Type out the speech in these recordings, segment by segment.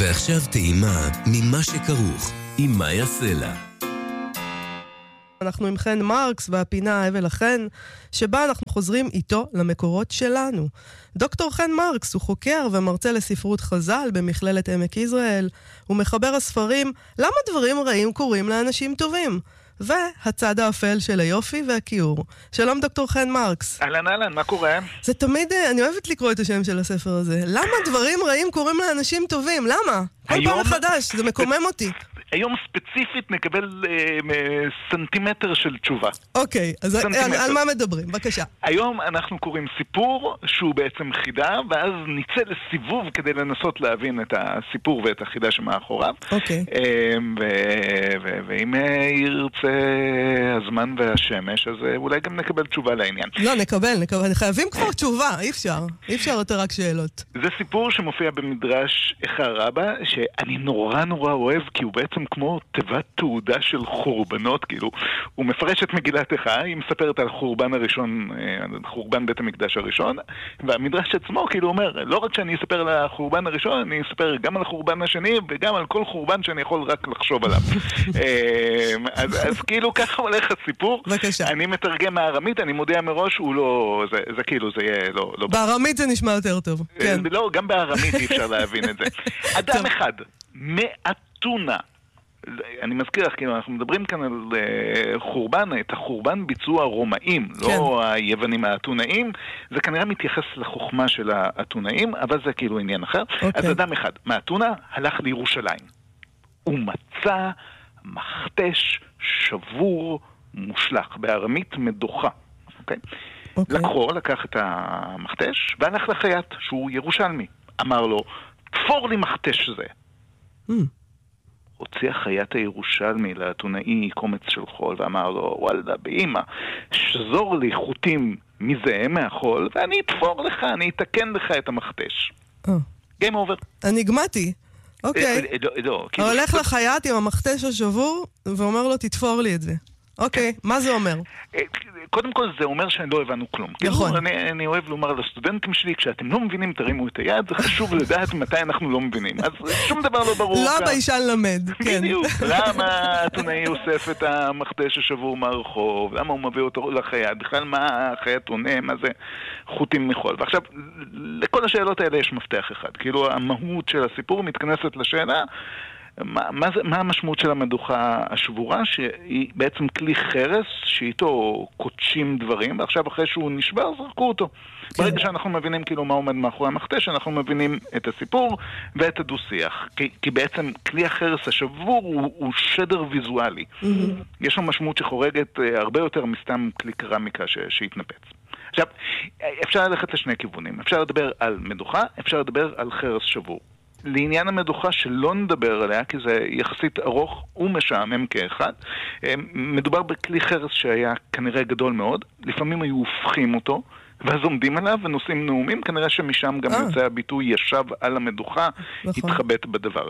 ועכשיו טעימה ממה שכרוך עם מאיה סלע. אנחנו עם חן מרקס והפינה אבל החן, שבה אנחנו חוזרים איתו למקורות שלנו. דוקטור חן מרקס הוא חוקר ומרצה לספרות חז"ל במכללת עמק יזרעאל. הוא מחבר הספרים למה דברים רעים קורים לאנשים טובים, והצד האפל של היופי והכיעור. שלום דוקטור חן מרקס. אהלן, מה קורה? זה תמיד, אני אוהבת לקרוא את השם של הספר הזה. למה דברים רעים קורים לאנשים טובים? למה? כל פעם מחדש, זה מקומם אותי. היום ספציפית נקבל סנטימטר של תשובה. אוקיי, אז על מה מדברים? בבקשה. היום אנחנו קוראים סיפור שהוא בעצם חידה, ואז נצא לסיבוב כדי לנסות להבין את הסיפור ואת החידה שמאחוריו. אוקיי. ואם ירצה הזמן והשמש, אז אולי גם נקבל תשובה לעניין. לא, נקבל. חייבים כבר תשובה, אי אפשר יותר רק שאלות. זה סיפור שמופיע במדרש איכה רבה, שאני נורא אוהב, כי הוא בעצם כמו תיבת תעודה של חורבנות, כאילו, הוא מפרש את מגילת איכה, היא מספרת על חורבן הראשון, חורבן בית המקדש הראשון, והמדרש עצמו כאילו אומר, לא רק שאני אספר על החורבן הראשון, אני אספר גם על החורבן השני, וגם על כל חורבן שאני יכול רק לחשוב עליו. אז כאילו ככה הולך הסיפור. בבקשה. אני מתרגם מהארמית, אני מודיע מראש, הוא לא, זה כאילו, זה יהיה לא... בארמית זה נשמע יותר טוב, כן. לא, גם בארמית אי אפשר להבין את זה. אדם אחד, מאתונה, אני מזכיר לך, כאילו, אנחנו מדברים כאן על חורבן, את החורבן ביצוע הרומאים, לא היוונים האתונאים, זה כנראה מתייחס לחוכמה של האתונאים, אבל זה כאילו עניין אחר. אז אדם אחד, מאתונה, הלך לירושלים. הוא מצא מכתש שבור מושלך, בארמית מדוחה. לקח את המכתש, והלך לחייט, שהוא ירושלמי. אמר לו, תפור לי מכתש זה. הוציא החייט הירושלמי לאתונאי קומץ של חול ואמר לו, וואלה באמא, שזור לי חוטים מזה מהחול ואני אתפור לך, אני אתקן לך את המכתש. גיים אובר. אני גמתי. אוקיי. הולך לחייט עם המכתש השבור ואומר לו תתפור לי את זה. אוקיי, מה זה אומר? קודם כל זה אומר שאני לא הבנו כלום. נכון. אני אוהב לומר לסטודנטים שלי, כשאתם לא מבינים תרימו את היד, זה חשוב לדעת מתי אנחנו לא מבינים. אז שום דבר לא ברור. לא הביישן למד, כן. בדיוק. למה האתונאי אוסף את המכתש השבור מהרחוב? למה הוא מביא אותו לחייט? בכלל מה החייט עונה? מה זה חוטים מחול? ועכשיו, לכל השאלות האלה יש מפתח אחד. כאילו המהות של הסיפור מתכנסת לשאלה, מה המשמעות של המדוכה השבורה, שהיא בעצם כלי חרס שאיתו קודשים דברים, ועכשיו אחרי שהוא נשבר זרקו אותו. ברגע שאנחנו מבינים כאילו מה עומד מאחורי המכתש, אנחנו מבינים את הסיפור ואת הדו-שיח. כי בעצם כלי החרס השבור הוא שדר ויזואלי. יש לו משמעות שחורגת הרבה יותר מסתם כלי קרמיקה שהתנפץ. עכשיו, אפשר ללכת לשני כיוונים. אפשר לדבר על מדוכה, אפשר לדבר על חרס שבור. לעניין המדוכה שלא נדבר עליה, כי זה יחסית ארוך ומשעמם כאחד, מדובר בכלי חרס שהיה כנראה גדול מאוד, לפעמים היו הופכים אותו, ואז עומדים עליו ונושאים נאומים, כנראה שמשם גם יוצא הביטוי ישב על המדוכה, התחבט בדבר.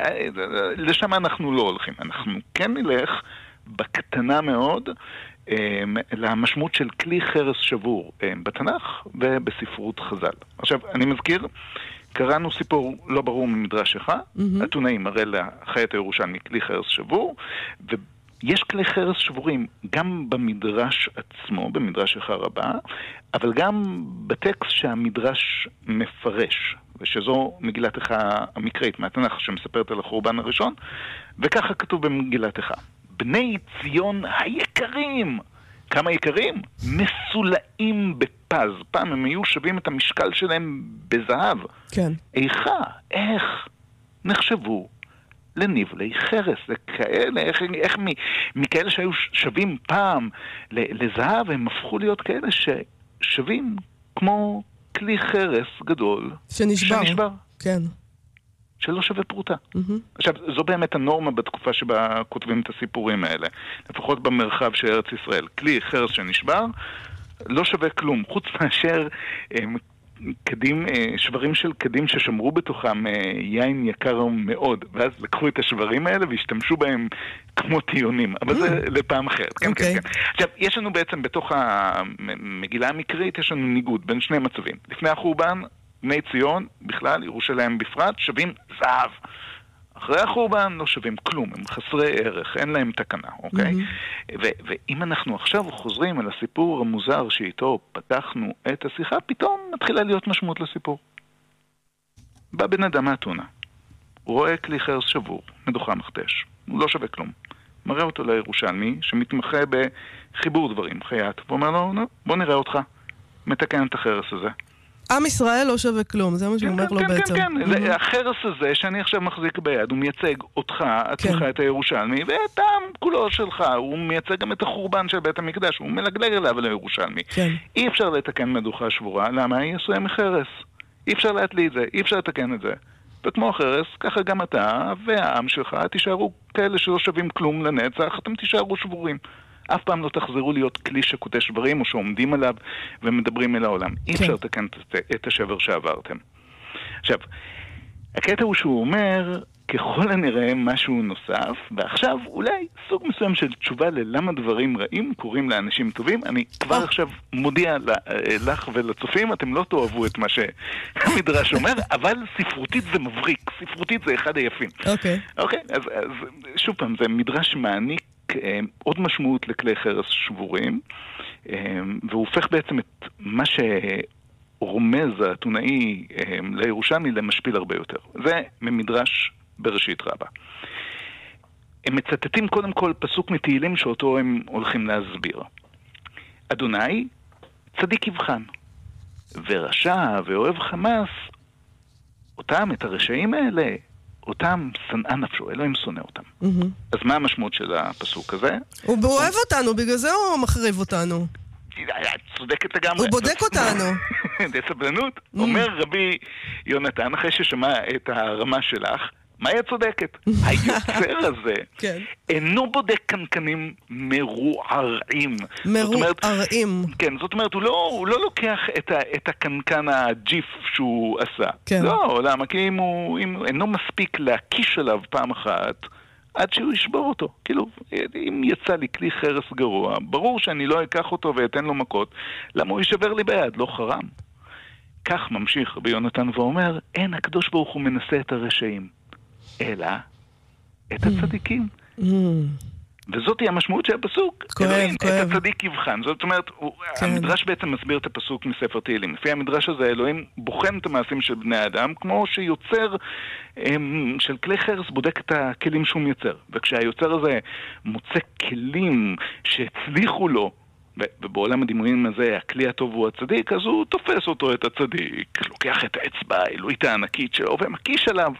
לשם אנחנו לא הולכים, אנחנו כן נלך בקטנה מאוד, למשמעות של כלי חרס שבור בתנ"ך ובספרות חז"ל. עכשיו, אני מזכיר, קראנו סיפור לא ברור ממדרש איכה, אתונאי מראה לחייט הירושלמי כלי חרס שבור, ויש כלי חרס שבורים גם במדרש עצמו, במדרש איכה רבה, אבל גם בטקסט שהמדרש מפרש, ושזו מגילת איכה המקראית מהתנ"ך שמספרת על החורבן הראשון, וככה כתוב במגילת איכה. בני ציון היקרים, כמה יקרים? מסולאים בפז. פעם הם היו שווים את המשקל שלהם בזהב. כן. איך נחשבו לנבלי חרס? זה כאלה, איך מכאלה שהיו שווים פעם לזהב, הם הפכו להיות כאלה ששווים כמו כלי חרס גדול. שנשבר. כן. שלא שווה פרוטה. עכשיו, זו באמת הנורמה בתקופה שבה כותבים את הסיפורים האלה. לפחות במרחב של ארץ ישראל. כלי חרס שנשבר, לא שווה כלום. חוץ מאשר שברים של קדים ששמרו בתוכם יין יקר מאוד. ואז לקחו את השברים האלה והשתמשו בהם כמו טיונים. אבל זה לפעם אחרת. כן. עכשיו, יש לנו בעצם בתוך המגילה המקראית, יש לנו ניגוד בין שני מצבים. לפני החורבן, בני ציון, בכלל, ירושלים בפרט, שווים זהב. אחרי החורבן לא שווים כלום, הם חסרי ערך, אין להם תקנה, אוקיי? ואם אנחנו עכשיו חוזרים על הסיפור המוזר שאיתו פתחנו את השיחה, פתאום מתחילה להיות משמעות לסיפור. בא בן אדם מאתונה, הוא רואה כלי חרס שבור, מדוכה מכתש, הוא לא שווה כלום. מראה אותו לירושלמי שמתמחה בחיבור דברים, חייט, ואומר לו, בוא נראה אותך, מתקן את החרס הזה. עם ישראל לא שווה כלום, זה מה שהוא אומר לו בעצם. כן, החרס הזה שאני עכשיו מחזיק ביד, הוא מייצג אותך, עצמך את הירושלמי, ואת העם כולו שלך, הוא מייצג גם את החורבן של בית המקדש, הוא מלגלג אליו לירושלמי. אי אפשר לתקן מדוכה שבורה, למה? היא עשויה מחרס. אי אפשר להטלי את זה, אי אפשר לתקן את זה. וכמו החרס, ככה גם אתה והעם שלך תישארו כאלה שלא שווים כלום לנצח, אתם תישארו שבורים. אף פעם לא תחזרו להיות כלי שקוטש שברים או שעומדים עליו ומדברים אל העולם. אי אפשר לתקן את השבר שעברתם. עכשיו, הקטע הוא שהוא אומר, ככל הנראה משהו נוסף, ועכשיו אולי סוג מסוים של תשובה ללמה דברים רעים קורים לאנשים טובים. אני כבר עכשיו מודיע לך ולצופים, אתם לא תאהבו את מה שהמדרש אומר, אבל ספרותית זה מבריק, ספרותית זה אחד היפים. אוקיי, אז שוב פעם, זה מדרש מעניק עוד משמעות לכלי חרס שבורים, והוא הופך בעצם את מה שרומז האתונאי לירושלמי למשפיל הרבה יותר. זה ממדרש בראשית רבה. הם מצטטים קודם כל פסוק מתהילים שאותו הם הולכים להסביר. אדוני צדיק יבחן, ורשע ואוהב חמאס, אותם, את הרשעים האלה, אותם שנאה נפשו, אלוהים שונא אותם. אז מה המשמעות של הפסוק הזה? הוא אוהב אותנו, בגלל זה הוא מחריב אותנו. צודקת לגמרי. הוא בודק אותנו. בסבלנות. אומר רבי יונתן, אחרי ששמע את הרמה שלך, מה היא צודקת? היוצר הזה אינו בודק קנקנים מרוערים. מרוערים. כן, זאת אומרת, הוא לא לוקח את הקנקן הג'יף שהוא עשה. לא, למה? כי אם אינו מספיק להקיש עליו פעם אחת, עד שהוא ישבור אותו. כאילו, אם יצא לי כלי חרס גרוע, ברור שאני לא אקח אותו ואתן לו מכות, למה הוא ישבר לי ביד? לא חרם. כך ממשיך רבי יונתן ואומר, אין הקדוש ברוך הוא מנסה את הרשעים, אלא את הצדיקים. וזאת היא המשמעות של הפסוק. כואב. את הצדיק יבחן. זאת אומרת, המדרש בעצם מסביר את הפסוק מספר תהילים. לפי המדרש הזה, אלוהים בוחן את המעשים של בני האדם, כמו שיוצר של כלי חרס בודק את הכלים שהוא מייצר. וכשהיוצר הזה מוצא כלים שהצליחו לו, ובעולם הדימויים הזה הכלי הטוב הוא הצדיק, אז הוא תופס אותו, את הצדיק, לוקח את האצבע האלוהית הענקית שלו ומקיש עליו.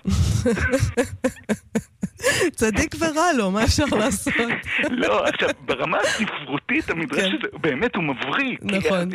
צדיק ורע לו, מה אפשר לעשות? לא, עכשיו, ברמה הספרותית המדרש הזה, באמת הוא מבריק. נכון.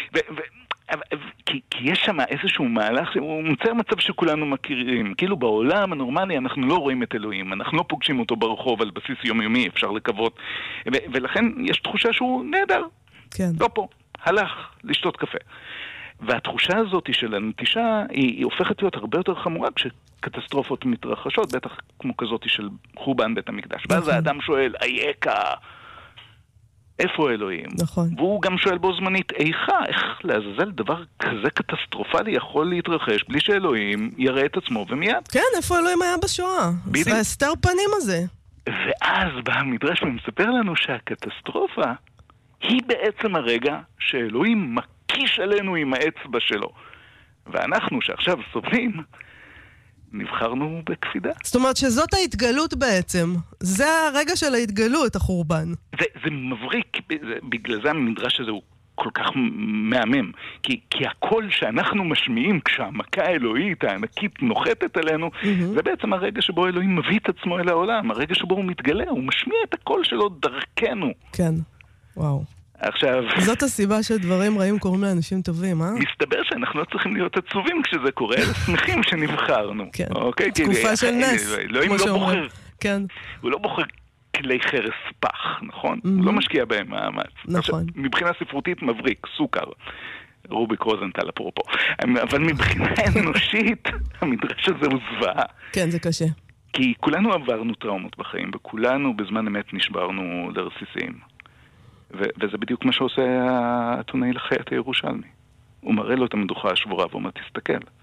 כי יש שם איזשהו מהלך, הוא מוצא מצב שכולנו מכירים. כאילו בעולם הנורמלי אנחנו לא רואים את אלוהים, אנחנו לא פוגשים אותו ברחוב על בסיס יומיומי, אפשר לקוות. ולכן יש תחושה שהוא נהדר. כן. לא פה, הלך לשתות קפה. והתחושה הזאת של הנטישה היא הופכת להיות הרבה יותר חמורה כשקטסטרופות מתרחשות, בטח כמו כזאת של חורבן בית המקדש. ואז האדם שואל, אייכה, איפה אלוהים? נכון. והוא גם שואל בו זמנית, איך לעזאזל דבר כזה קטסטרופלי יכול להתרחש בלי שאלוהים יראה את עצמו ומיד? כן, איפה אלוהים היה בשואה? זה הסתר פנים הזה. ואז בא המדרש ומספר לנו שהקטסטרופה היא בעצם הרגע שאלוהים מקיש עלינו עם האצבע שלו. ואנחנו שעכשיו סובלים, נבחרנו בקפידה. זאת אומרת שזאת ההתגלות בעצם. זה הרגע של ההתגלות, החורבן. זה מבריק, בגלל זה המדרש הזה הוא כל כך מהמם. כי הקול שאנחנו משמיעים כשהמכה האלוהית הענקית נוחתת עלינו, זה בעצם הרגע שבו אלוהים מביא את עצמו אל העולם. הרגע שבו הוא מתגלה, הוא משמיע את הקול שלו דרכנו. כן, וואו. עכשיו... זאת הסיבה שדברים רעים קוראים לאנשים טובים, אה? מסתבר שאנחנו לא צריכים להיות עצובים כשזה קורה, אלא שמחים שנבחרנו. כן, אוקיי? תקופה של נס. אלוהים לא בוחר. כן. הוא לא בוחר כלי חרס פח, נכון? הוא לא משקיע בהם מאמץ. נכון. מבחינה ספרותית מבריק, סוכר. רוביק רוזנטל אפרופו. אבל מבחינה אנושית, המדרש הזה הוא זוועה. כן, זה קשה. כי כולנו עברנו טראומות בחיים, וכולנו בזמן אמת נשברנו לרסיסים. וזה בדיוק מה שעושה האתונאי לחיית הירושלמי. הוא מראה לו את המדוכה השבורה ואומר, תסתכל.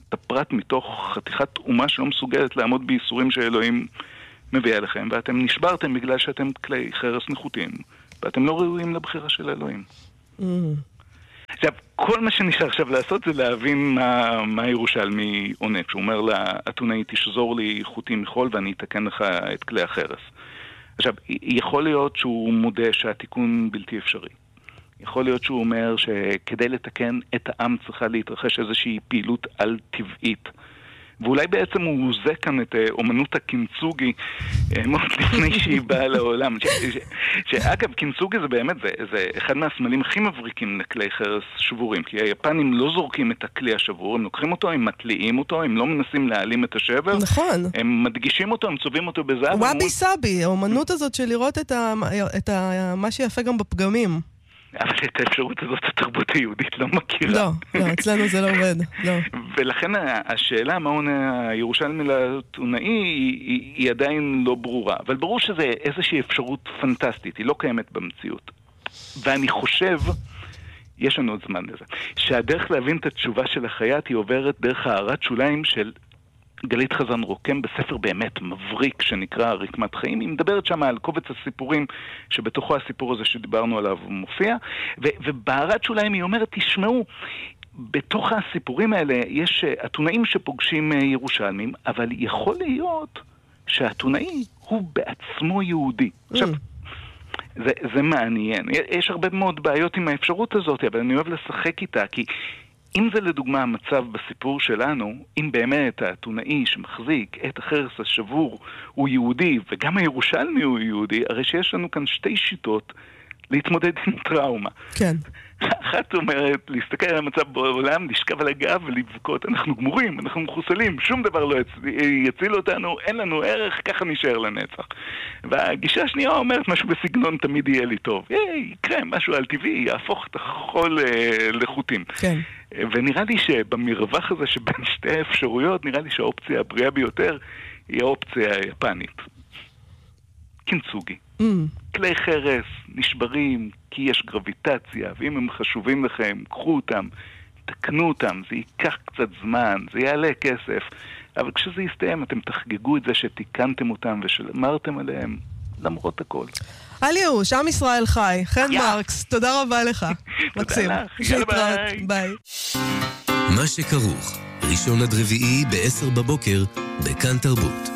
את הפרט מתוך חתיכת אומה שלא מסוגלת לעמוד בייסורים שאלוהים מביא לכם, ואתם נשברתם בגלל שאתם כלי חרס נחותים, ואתם לא ראויים לבחירה של אלוהים. עכשיו, כל מה שנשאר עכשיו לעשות זה להבין מה ירושלמי עונה. כשהוא אומר לאתונאי, תשזור לי חוטים מחול ואני אתקן לך את כלי החרס. עכשיו, יכול להיות שהוא מודה שהתיקון בלתי אפשרי. יכול להיות שהוא אומר שכדי לתקן את העם צריכה להתרחש איזושהי פעילות על-טבעית. ואולי בעצם הוא עוזה כאן את אומנות הקינצוגי מאוד לפני שהיא באה לעולם. שאגב, קינצוגי זה באמת, זה אחד מהסמלים הכי מבריקים לכלי חרס שבורים, כי היפנים לא זורקים את הכלי השבור, הם לוקחים אותו, הם מטליעים אותו, הם לא מנסים להעלים את השבר. נכון. הם מדגישים אותו, הם צובעים אותו בזהב. וואבי סאבי, האומנות הזאת של לראות את מה שיפה גם בפגמים. אבל את האפשרות הזאת התרבות היהודית לא מכירה. לא, אצלנו זה לא עובד. לא. ולכן השאלה מה עונה הירושלמי לאתונאי היא עדיין לא ברורה. אבל ברור שזה איזושהי אפשרות פנטסטית, היא לא קיימת במציאות. ואני חושב, יש לנו עוד זמן לזה, שהדרך להבין את התשובה של החייט היא עוברת דרך הערת שוליים של גלית חזן רוקם בספר באמת מבריק שנקרא רקמת חיים. היא מדברת שם על קובץ הסיפורים שבתוכו הסיפור הזה שדיברנו עליו מופיע, ובהערת שוליים היא אומרת, תשמעו, בתוך הסיפורים האלה יש אתונאים שפוגשים ירושלמים, אבל יכול להיות שהאתונאי הוא בעצמו יהודי. עכשיו, זה מעניין. יש הרבה מאוד בעיות עם האפשרות הזאת, אבל אני אוהב לשחק איתה, כי אם זה לדוגמה המצב בסיפור שלנו, אם באמת האתונאי שמחזיק את החרס השבור הוא יהודי, וגם הירושלמי הוא יהודי, הרי שיש לנו כאן שתי שיטות להתמודד עם טראומה. כן. אחת אומרת, להסתכל על המצב בעולם, לשכב על הגב ולבכות, אנחנו גמורים, אנחנו מחוסלים, שום דבר לא יציל אותנו, אין לנו ערך, ככה נשאר לנצח. והגישה השנייה אומרת משהו בסגנון, תמיד יהיה לי טוב. יקרה משהו על טבעי, יהפוך את החול לחוטים. כן. ונראה לי שבמרווח הזה שבין שתי האפשרויות, נראה לי שהאופציה הבריאה ביותר היא האופציה היפנית. קינצוגי. כלי חרס נשברים כי יש גרביטציה, ואם הם חשובים לכם, קחו אותם, תקנו אותם, זה ייקח קצת זמן, זה יעלה כסף, אבל כשזה יסתיים אתם תחגגו את זה שתיקנתם אותם ושאמרתם עליהם, למרות הכל. אל ייאוש, עם ישראל חי. חן מרקס, תודה רבה לך. מקסים. תודה לך, יאללה ביי. מה שכרוך, ראשון עד רביעי ב-10 בבוקר, בכאן תרבות.